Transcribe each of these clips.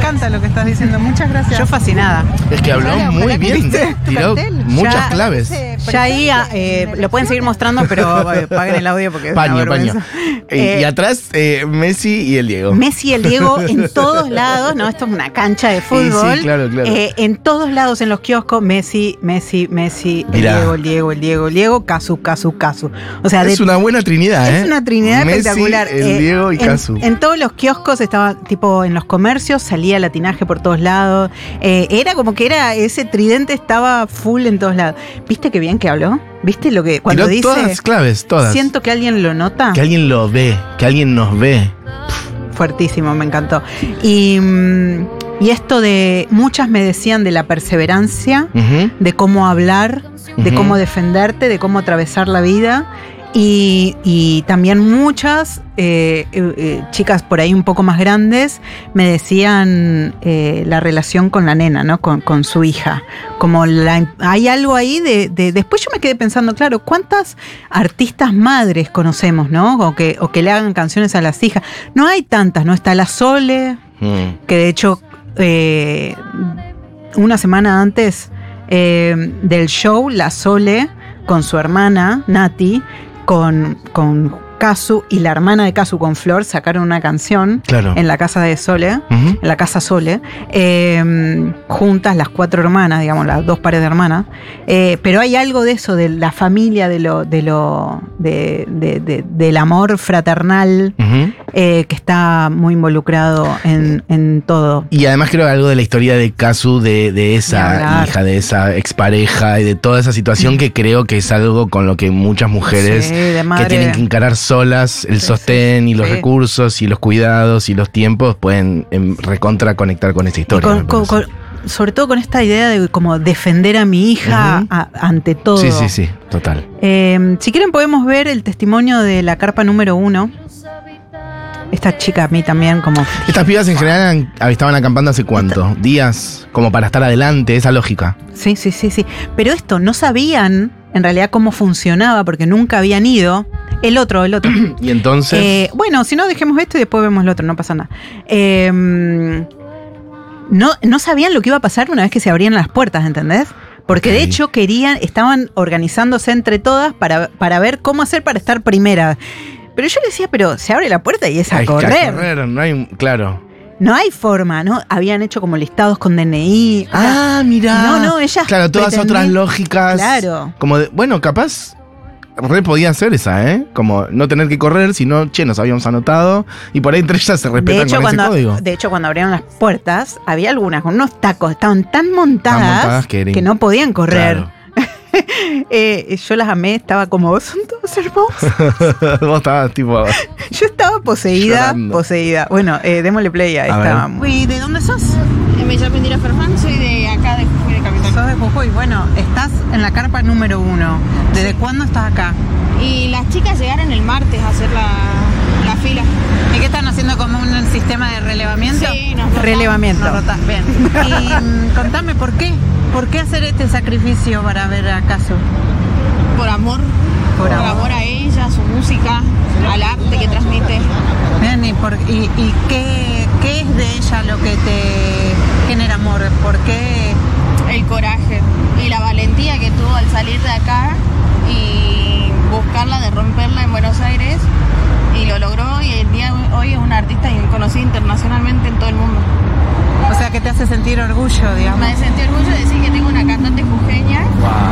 encanta lo que estás diciendo. Muchas gracias. Yo fascinada. Es que habló muy bien. Tiró muchas claves. Ya ahí lo pueden seguir mostrando, pero paguen el audio porque es Paño. una vergüenza. Y atrás, Messi y el Diego. Messi y el Diego en todos lados. No, esto es una cancha de fútbol. Sí, claro. En todos lados, en los kioscos, Messi, el Diego, Casu. O sea, es una buena trinidad, Es una trinidad Messi, espectacular. el Diego y Casu. En todos los kioscos estaba, tipo, en los comercios, salía latinaje por todos lados. Era como que ese tridente estaba full en todos lados. ¿Viste qué bien que habló? ¿Viste lo que cuando tiró dice? Todas las claves, todas. Siento que alguien lo nota. Que alguien lo ve, que alguien nos ve. Fuertísimo, me encantó. Y esto de, muchas me decían de la perseverancia, de cómo hablar, de cómo defenderte, de cómo atravesar la vida. Y también muchas chicas por ahí un poco más grandes me decían la relación con la nena, ¿no? Con su hija. Como hay algo ahí después yo me quedé pensando, claro, ¿cuántas artistas madres conocemos, ¿no? O que le hagan canciones a las hijas. No hay tantas, ¿no? Está la Sole, que de hecho una semana antes del show, la Sole con su hermana Nati, con Casu y la hermana de Casu con Flor sacaron una canción en la casa de Sole, en la casa Sole, juntas las 4 hermanas, digamos, las 2 pares de hermanas. Pero hay algo de eso, de la familia, del amor fraternal, que está muy involucrado en todo. Y además creo que algo de la historia de Casu, de esa hija, de esa expareja y de toda esa situación que creo que es algo con lo que muchas mujeres que tienen que encarar solas el sostén y los recursos y los cuidados y los tiempos pueden recontra conectar con esta historia. Sobre todo con esta idea de como defender a mi hija ante todo. Sí, total. Si quieren podemos ver el testimonio de la carpa número 1. Esta chica a mí también como... Estas pibas en general estaban acampando hace ¿cuánto? ¿Días? Como para estar adelante, esa lógica. Sí. Pero esto, no sabían en realidad cómo funcionaba porque nunca habían ido. El otro. Y entonces... bueno, si no, dejemos esto y después vemos el otro, no pasa nada. No sabían lo que iba a pasar una vez que se abrían las puertas, ¿entendés? Porque de hecho estaban organizándose entre todas para ver cómo hacer para estar primera. Pero yo le decía, pero se abre la puerta y es a correr. No hay, claro. No hay forma, ¿no? Habían hecho como listados con DNI. Mirá. No, ellas. Claro, todas otras lógicas. Claro. Como bueno, capaz podía ser esa, Como no tener que correr, sino, nos habíamos anotado. Y por ahí entre ellas se respetan con ese código. De hecho, cuando abrieron las puertas, había algunas con unos tacos, estaban tan montadas que no podían correr. Claro. Yo las amé, estaba como, son todos hermosos. Vos estabas tipo... Yo estaba poseída. Bueno, démosle play a esta. ¿Y de dónde sos? Me llamo Indira Ferfán, soy de acá de Jujuy, de Capital. Sos de Jujuy, bueno, estás en la carpa número 1. ¿Desde cuándo estás acá? Y las chicas llegaron el martes a hacer la fila. ¿Y qué están haciendo como un sistema de relevamiento? Sí, nos rotamos. Relevamiento. Bien. Y contame, ¿por qué? ¿Por qué hacer este sacrificio para ver a Casu? Por amor. Por amor a ella, a su música, al arte que transmite. Bien, ¿y qué es de ella lo que te genera amor? ¿Por qué? El coraje y la valentía que tuvo al salir de acá y buscarla, de romperla en Buenos Aires, y lo logró, y el día de hoy es una artista conocida internacionalmente en todo el mundo. O sea, que te hace sentir orgullo, digamos. Me hace sentir orgullo de decir que tengo una cantante jujeña.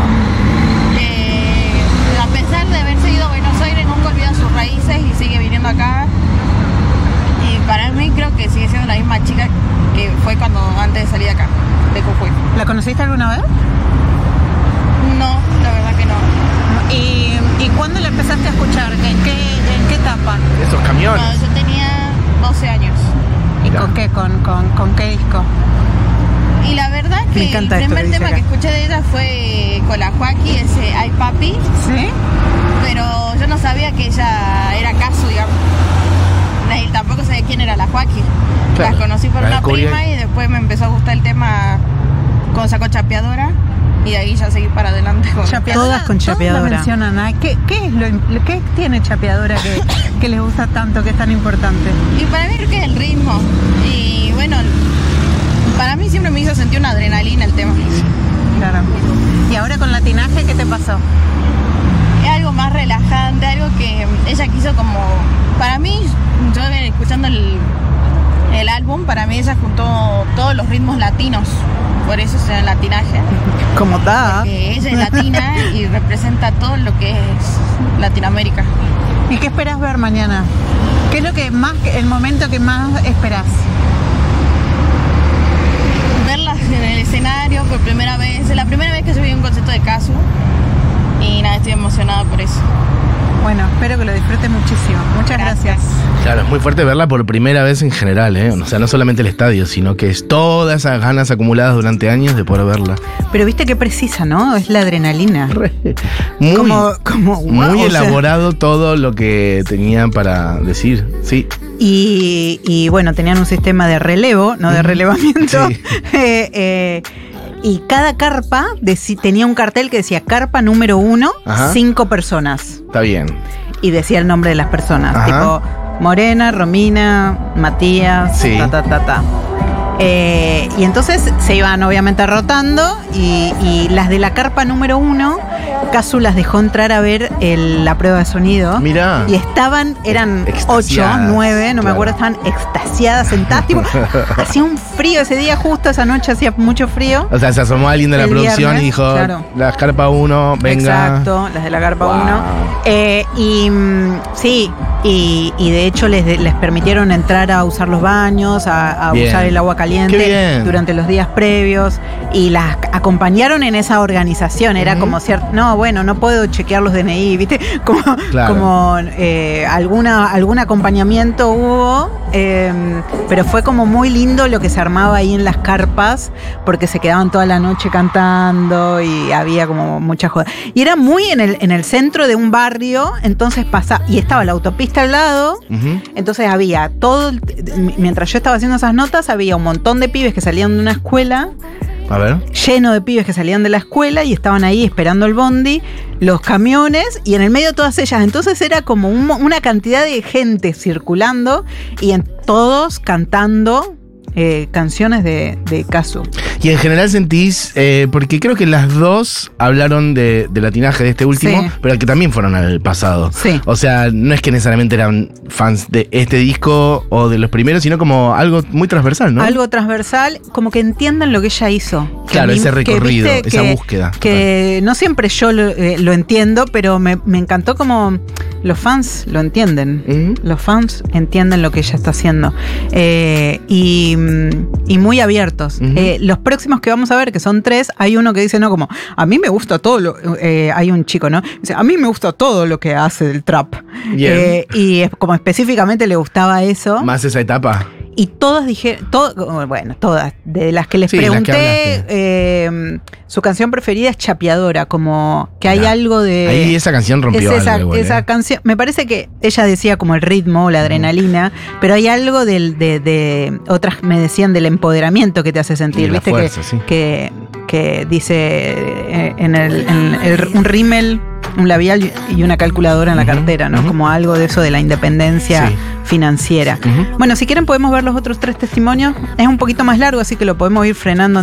A pesar de haber seguido a Buenos Aires, nunca olvida sus raíces y sigue viniendo acá. Y para mí creo que sigue siendo la misma chica que fue cuando antes de salir acá, de Jujuy. ¿La conociste alguna vez? No, la verdad que no. ¿Y cuándo la empezaste a escuchar? ¿En qué etapa? Esos camiones. Cuando yo tenía 12 años. ¿Y con qué? ¿Con qué disco? Y la verdad que el primer tema que escuché de ella fue con la Joaquí, ese Ay Papi. ¿Sí? Pero yo no sabía que ella era Casu, digamos. Y tampoco sabía quién era la Joaquí. Claro. Las conocí por una prima y después me empezó a gustar el tema con Saco Chapeadora. Y de ahí ya seguí para adelante con todas con Chapeadora. Todas mencionan, ¿qué tiene Chapeadora que les gusta tanto, que es tan importante? Y para mí creo que es el ritmo. Y bueno, sentí una adrenalina el tema. Claro. ¿Y ahora con Latinaje qué te pasó? Es algo más relajante, algo que ella quiso como... Para mí, yo escuchando el álbum, para mí ella juntó todos los ritmos latinos. Por eso se llama Latinaje. ¿Cómo está? Porque ella es latina y representa todo lo que es Latinoamérica. ¿Y qué esperas ver mañana? ¿Qué es lo que más, el momento que más esperás? Verla en el escenario por primera vez. Es la primera vez que subí un concierto de Casu. Y nada, estoy emocionada por eso. Bueno, espero que lo disfrutes muchísimo. Muchas gracias. Claro, es muy fuerte verla por primera vez en general, ¿eh? O sea, no solamente el estadio, sino que es todas esas ganas acumuladas durante años de poder verla. Pero viste qué precisa, ¿no? Es la adrenalina. Muy elaborado todo lo que tenían para decir, sí. Y bueno, tenían un sistema de relevo, no de relevamiento. Sí. Y cada carpa tenía un cartel que decía carpa número 1, 5 personas. Está bien. Y decía el nombre de las personas. Tipo Morena, Romina, Matías, sí. Y entonces se iban obviamente rotando y las de la carpa número 1, Casu las dejó entrar a ver la prueba de sonido. Mirá. Y eran 8, 9, no me acuerdo, estaban extasiadas, sentadas. Tipo, hacía un frío ese día, justo esa noche hacía mucho frío. O sea, se asomó alguien de la producción viernes, y dijo, la carpa 1, venga. Exacto, las de la carpa 1. Sí, y de hecho les permitieron entrar a usar los baños, a usar el agua caliente durante los días previos y las acompañaron en esa organización. Era como cierto, no puedo chequear los DNI, ¿viste? Como algún acompañamiento hubo, pero fue como muy lindo lo que se armaba ahí en las carpas, porque se quedaban toda la noche cantando y había como mucha joda. Y era muy en el centro de un barrio, entonces y estaba la autopista al lado, entonces había mientras yo estaba haciendo esas notas, había un montón de pibes que salían de una escuela. A ver. Lleno de pibes que salían de la escuela y estaban ahí esperando el bondi, los camiones y en el medio todas ellas. Entonces era como una cantidad de gente circulando y todos cantando canciones de Casu. Y en general sentís, porque creo que las dos hablaron de Latinaje, de este último, sí, pero que también fueron al pasado. Sí. O sea, no es que necesariamente eran fans de este disco o de los primeros, sino como algo muy transversal, ¿no? Algo transversal, como que entiendan lo que ella hizo. Claro, ese recorrido, esa búsqueda. Que no siempre yo lo entiendo, pero me encantó como los fans lo entienden. Los fans entienden lo que ella está haciendo. Y muy abiertos. Los próximos que vamos a ver, que son 3, hay uno que dice, no, como, a mí me gusta todo hay un chico, ¿no? Dice, a mí me gusta todo lo que hace el trap. Y es como específicamente le gustaba eso. Más esa etapa. Y todas dijeron, todas, de las que les pregunté, su canción preferida es Chapeadora, como que hay algo de... Ahí esa canción rompió algo. Esa canción, me parece que ella decía como el ritmo, la adrenalina, pero hay algo de otras me decían del empoderamiento que te hace sentir, ¿viste? Fuerza, que dice un rímel, un labial y una calculadora en la cartera, ¿no? Como algo de eso de la independencia financiera. Bueno, si quieren podemos ver los otros 3 testimonios. Es un poquito más largo, así que lo podemos ir frenando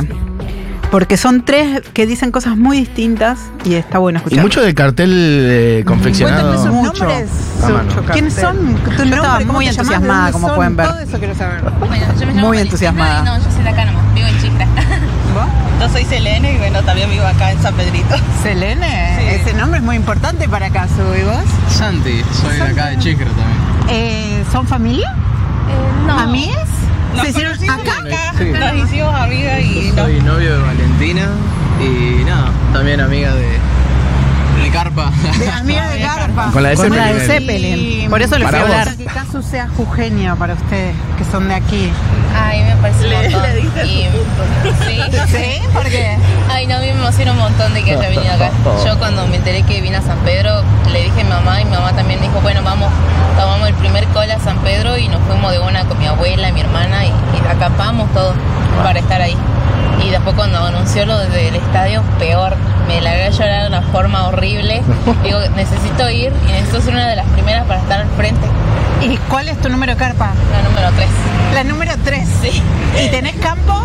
porque son 3 que dicen cosas muy distintas y está bueno escuchar. Y mucho del cartel confeccionado. Cuéntame sus nombres. ¿Quiénes son? Tú no estabas muy entusiasmada, como pueden ver. Todo eso quiero saber. Bueno, yo me llamo muy entusiasmada. No, yo soy de acá nomás, vivo en Chicra. ¿Vos? Yo soy Selene y bueno, también vivo acá en San Pedrito. ¿Selene? Sí. Ese nombre es muy importante para Casu. ¿Y vos? Santi, soy de acá de Chicra también. ¿Son familia? No. ¿Amigas? ¿Se hicieron acá? Sí. Nos hicimos amigas y... Soy novio de Valentina y nada, también amiga de Carpa. Amiga de Carpa. Con la de Zeppelin. Por eso les fui a hablar. Que Casu sea jujeña para ustedes, que son de aquí. Ay, me parece un montón. Le diste ¿Sí? ¿Por qué? Ay, no, a mí me emociona un montón de que haya venido acá. Yo cuando me enteré que vine a San Pedro, le dije a mi mamá y mi mamá también dijo, bueno, vamos, tomamos el primer call a San Pedro y nos fuimos de una con mi abuela y mi hermana y acampamos todos para estar ahí. Y después cuando anunció lo del estadio, peor, me largué a llorar de una forma horrible. Digo, necesito ir y necesito ser una de las primeras para estar al frente. ¿Y cuál es tu número de carpa? La número 3. La número 3. Sí. ¿Y tenés campo?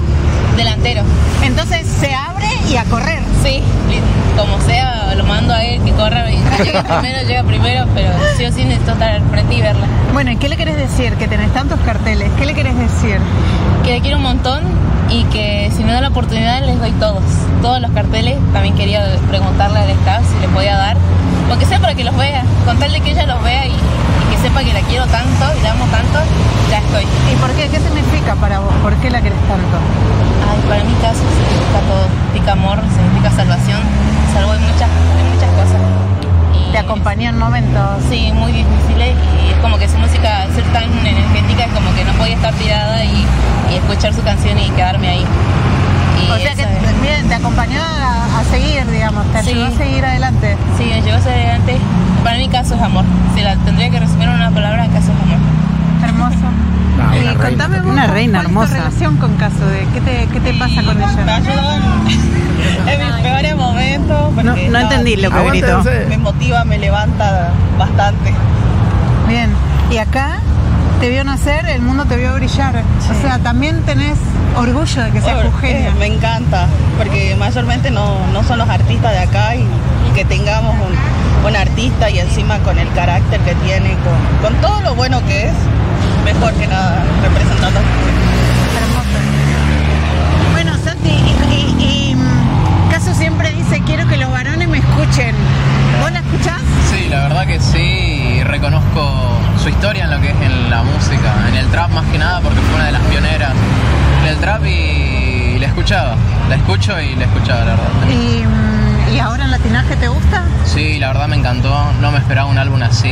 delantero. Entonces se abre y a correr. Sí, como sea, lo mando a él que corra. Y llega primero, pero sí o sí necesito estar al frente y verla. Bueno, ¿y qué le querés decir? Que tenés tantos carteles. ¿Qué le querés decir? Que le quiero un montón y que si me da la oportunidad les doy todos los carteles. También quería preguntarle al staff si le podía dar, aunque sea para que los vea, con tal de que ella los vea y que sepa que la quiero tanto y la amo tanto, ya estoy. ¿Y por qué? ¿Qué significa para vos? ¿Por qué la querés tanto? Ay, para mí Casu significa todo, significa amor, significa salvación, salvó de muchas cosas. Y ¿te acompañó en momentos? Sí, muy difíciles, y es como que su música, al ser tan energética, es como que no podía estar tirada y escuchar su canción y quedarme ahí. Y o sea que bien, te acompañó a seguir, digamos, te ayudó a seguir adelante. Sí, me ayudó a seguir adelante. Para mí Casu es amor. Si la tendría que resumir en una palabra, Casu es amor. Hermoso. Y contame vos, una reina ¿cuál hermosa. es tu relación con Casu? ¿Qué te pasa con ella? Me ayudó en mis peores momentos. No entendí lo que gritó. Me motiva, me levanta bastante. Bien, y acá te vio nacer, el mundo te vio brillar. Sí. O sea, también tenés orgullo de que seas jujeña. Me encanta, porque mayormente no son los artistas de acá y que tengamos un artista y encima con el carácter que tiene, con todo lo bueno que es, mejor que nada representando a Hermoso. Bueno, Santi, y Casu siempre dice, quiero que los varones me escuchen. ¿Vos la escuchás? Sí, la verdad que sí, y reconozco su historia en lo que es en la música, en el trap más que nada, porque fue una de las pioneras en el trap y la escuchaba, la escucho y la escuchaba, la verdad. ¿Y ahora en Latinaje te gusta? Sí, la verdad me encantó, no me esperaba un álbum así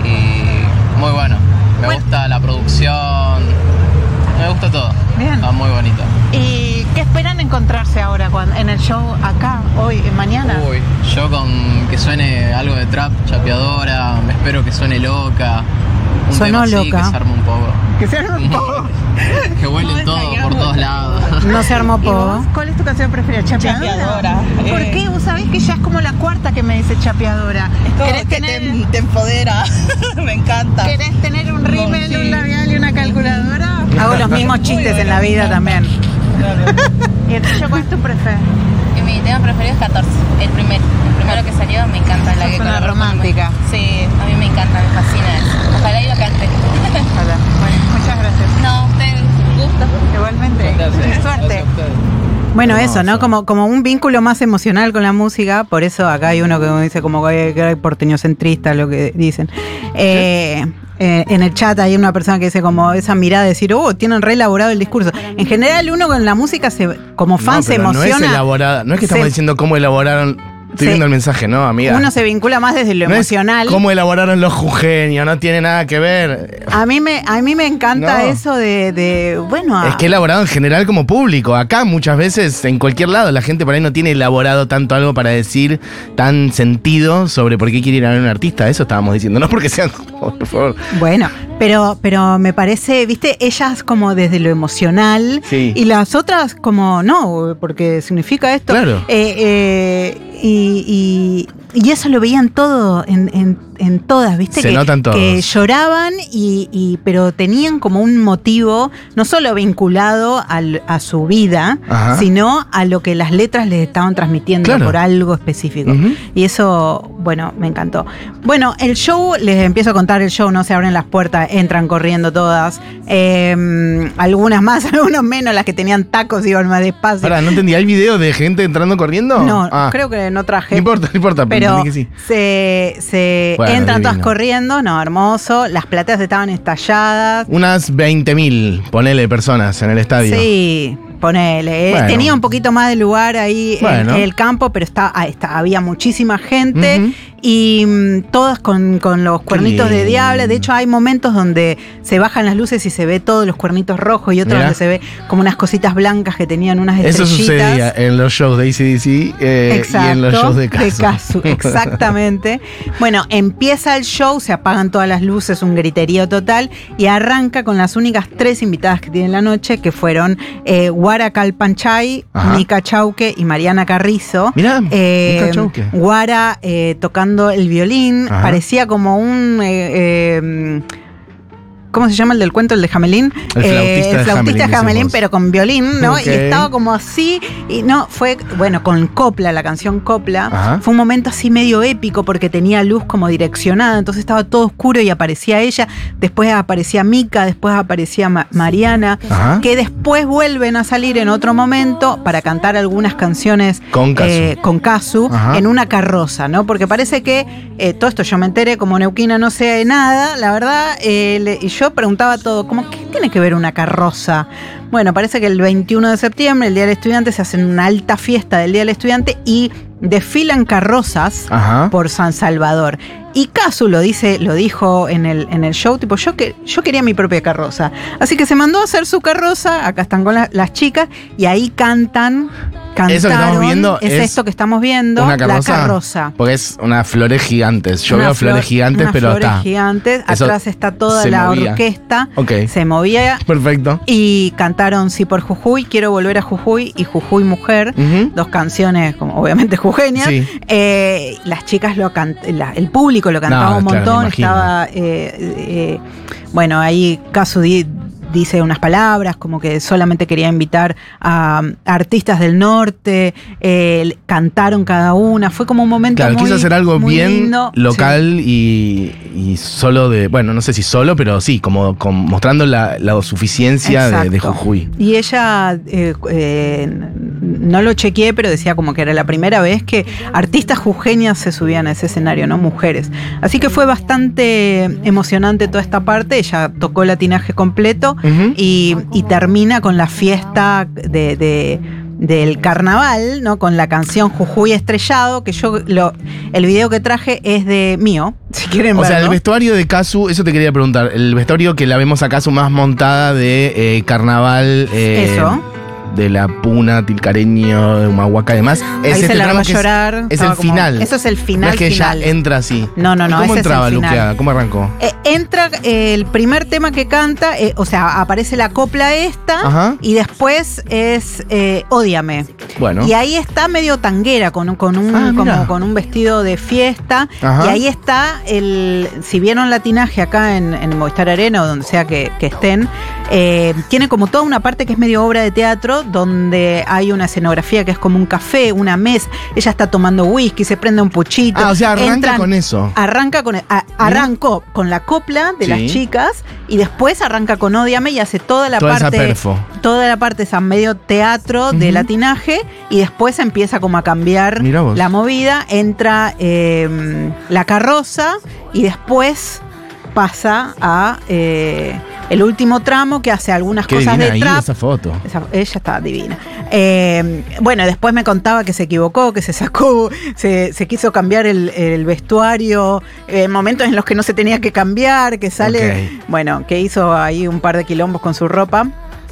y muy bueno. Me gusta la producción, me gusta todo. Bien. Está muy bonito. ¿Y qué esperan encontrarse ahora en el show acá, hoy, mañana? Uy, yo con que suene algo de trap, chapeadora, me espero que suene loca. Un Sonó tema así, loca. que se arme un poco. Que se arme un poco. Que huelen todo por todos lados. No se armó ¿Y poco. vos, cuál es tu canción preferida? ¿Chapeadora? Chapeadora. ¿Por qué? Vos sabés que ya es como la cuarta que me dice chapeadora. Es como ¿Querés que tener, te empodera, me encanta. ¿Querés tener un rímel, Sí. un labial y una calculadora? Hago los mismos chistes en la vida también. ¿Y el tuyo cuál es tu preferido? Y mi tema preferido es 14, el primero que salió, me encanta. La que Sos una con la romántica. Sí, a mí me encanta, me fascina eso. Ojalá y lo cante. Hola. Bueno, muchas gracias. No, ustedes, gusto. Igualmente. Gracias. Suerte. Bueno, eso, ¿no? Como un vínculo más emocional con la música, por eso acá hay uno que dice como que hay porteño centrista, lo que dicen. En el chat hay una persona que dice como esa mirada de decir, tienen re elaborado el discurso. En general uno con la música como fan se emociona. No es elaborada, no es que estamos diciendo cómo elaboraron. Estoy viendo el mensaje, ¿no, amiga? Uno se vincula más desde lo emocional. Es cómo elaboraron los jujeños, no tiene nada que ver. A mí me encanta eso de bueno. Es que elaborado en general como público. Acá muchas veces, en cualquier lado, la gente por ahí no tiene elaborado tanto algo para decir tan sentido sobre por qué quiere ir a ver a un artista. Eso estábamos diciendo, no porque sean, por favor. Bueno, pero me parece, viste, ellas como desde lo emocional Sí. y las otras como no, porque significa esto. Claro. Y eso lo veían todo en todas, ¿viste? Se notan todos. Que lloraban, pero tenían como un motivo, no solo vinculado a su vida, Ajá. sino a lo que las letras les estaban transmitiendo Claro. por algo específico. Ujú. Y eso, bueno, me encantó. Bueno, el show, les empiezo a contar el show, no se abren las puertas, entran corriendo todas. Algunas más, algunos menos, las que tenían tacos iban más despacio. Ahora, no entendí, ¿hay video de gente entrando corriendo? No, Ah. creo que no traje. No importa, pero entendí que sí. se Bueno, entran todas divino. corriendo, no, hermoso. Las plateas estaban estalladas. Unas 20.000, ponele, personas en el estadio. Sí, ponele. Bueno. Tenía un poquito más de lugar ahí Bueno. en el campo, pero había muchísima gente. Ujú. Y todas con los cuernitos de lindo. diablo. De hecho, hay momentos donde se bajan las luces y se ve todos los cuernitos rojos y otros Mirá. donde se ve como unas cositas blancas que tenían unas Eso estrellitas. sucedía en los shows de AC/DC y en los shows de Casu. Exactamente. Bueno, empieza el show, se apagan todas las luces, un griterío total, y arranca con las únicas 3 invitadas que tiene la noche, que fueron Guara Calpanchay, Ajá. Mica Chauque y Mariana Carrizo. Mirá, Mica Chauque. Guara tocando el violín, Ajá. parecía como un ¿cómo se llama el del cuento? El de Hamelin. El flautista de Hamelin, pero con violín, ¿no? Okay. Y estaba como así, y no, fue, bueno, con Copla, la canción Copla. Ajá. Fue un momento así medio épico porque tenía luz como direccionada, entonces estaba todo oscuro y aparecía ella, después aparecía Mica, después aparecía Mariana, Ajá. que después vuelven a salir en otro momento para cantar algunas canciones con Casu en una carroza, ¿no? Porque parece que todo esto yo me enteré, como neuquina no sé nada, la verdad, y yo preguntaba todo, como, ¿qué tiene que ver una carroza? Bueno, parece que el 21 de septiembre, el Día del Estudiante, se hace una alta fiesta del Día del Estudiante y desfilan carrozas por San Salvador. Y Casu lo dijo en el show, tipo, yo quería mi propia carroza. Así que se mandó a hacer su carroza, acá están con las chicas, y ahí cantaron. Eso que estamos viendo es esto que estamos viendo, una carroza, la carroza. Porque es unas flores gigantes. Yo veo flores gigantes, pero flores está. gigantes, atrás está toda la orquesta. Okay. Se movía. Perfecto. Y cantaron Sí por Jujuy, Quiero volver a Jujuy y Jujuy Mujer. Dos canciones, como obviamente jujeñas. Sí. Las chicas el público lo cantaba un montón. Estaba bueno, ahí Casu dice unas palabras, como que solamente quería invitar a artistas del norte, cantaron cada una, fue como un momento muy, quiso hacer algo muy bien lindo, local y solo de, bueno, no sé si solo, pero sí, como mostrando la suficiencia de Jujuy. Y ella, no lo chequeé, pero decía como que era la primera vez que artistas jujeñas se subían a ese escenario, ¿no? Mujeres. Así que fue bastante emocionante toda esta parte, ella tocó el latinaje completo. Y termina con la fiesta del carnaval, ¿no? Con la canción Jujuy Estrellado, que el video que traje es de mío, si quieren verlo. O sea, el vestuario de Casu, eso te quería preguntar, el vestuario que la vemos a Casu más montada de carnaval. Eso. De la Puna, Tilcareño, de Humahuaca, además. Ahí se la va a llorar. Es el final. Eso es el final. No es que final. ella entra así. No. ¿Cómo ese entraba es el final. Luqueada? ¿Cómo arrancó? Entra el primer tema que canta, o sea, aparece la copla esta. Y después es Ódiame. Bueno. Y ahí está medio tanguera, con un vestido de fiesta. Y ahí está si vieron latinaje acá en Movistar Arena o donde sea que estén, tiene como toda una parte que es medio obra de teatro, donde hay una escenografía que es como un café, una mesa, ella está tomando whisky, se prende un puchito. O sea, arranca con eso. Arrancó con la copla de las chicas y después arranca con Ódiame y hace toda la parte esa medio teatro de latinaje y después empieza como a cambiar la movida, entra la carroza y después pasa a el último tramo que hace algunas cosas de trap. Esa foto. Ella está divina. Bueno, después me contaba que se equivocó, que se sacó, se quiso cambiar el vestuario, momentos en los que no se tenía que cambiar, que sale, bueno, que hizo ahí un par de quilombos con su ropa.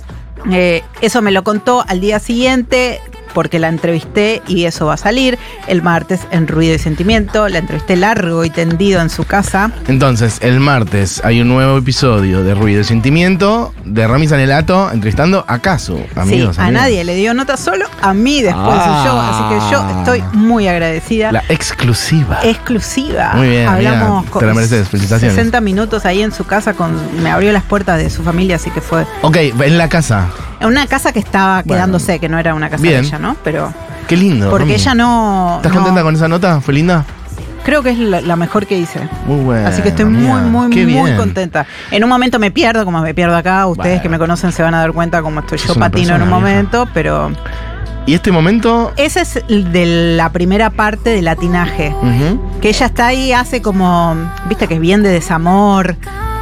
Eso me lo contó al día siguiente, porque la entrevisté y eso va a salir el martes en Ruido y Sentimiento. La entrevisté largo y tendido en su casa. Entonces, el martes hay un nuevo episodio de Ruido y Sentimiento de Rami Sanelato entrevistando a Casu, amigos. Sí, a nadie le dio nota, solo a mí después de su show. Así que yo estoy muy agradecida. La exclusiva. Muy bien. Hablamos te la mereces, felicitaciones. 60 minutos ahí en su casa, me abrió las puertas de su familia, así que fue... Ok, en la casa. En una casa que estaba quedándose, que no era una casa de ella, ¿no? Pero... Qué lindo. Porque Rami. ella no... ¿Estás contenta con esa nota? ¿Fue linda? Creo que es la mejor que hice. Muy buena. Así que estoy muy contenta. En un momento me pierdo, como me pierdo acá. Ustedes que me conocen se van a dar cuenta cómo estoy yo patino en un momento, pero... ¿Y este momento? Ese es de la primera parte de latinaje. Que ella está ahí, hace como... Viste que es bien de desamor...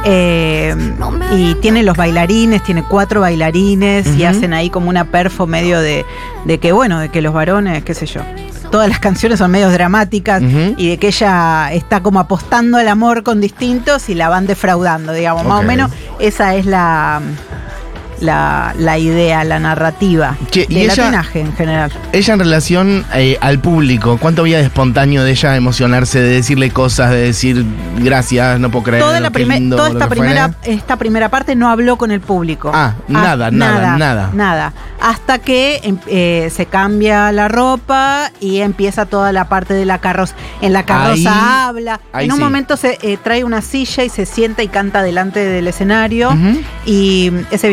y tiene los bailarines, tiene 4 bailarines y hacen ahí como una perfo medio de que bueno, de que los varones, qué sé yo, todas las canciones son medio dramáticas y de que ella está como apostando al amor con distintos y la van defraudando, digamos, más o menos esa es la la idea, la narrativa del latinaje en general. Ella en relación al público, ¿cuánto había de espontáneo de ella emocionarse, de decirle cosas, de decir gracias, no puedo creer? Toda esta primera parte no habló con el público. Nada. Hasta que se cambia la ropa y empieza toda la parte de la carroza. En la carroza habla. En un momento se trae una silla y se sienta y canta delante del escenario. Y ese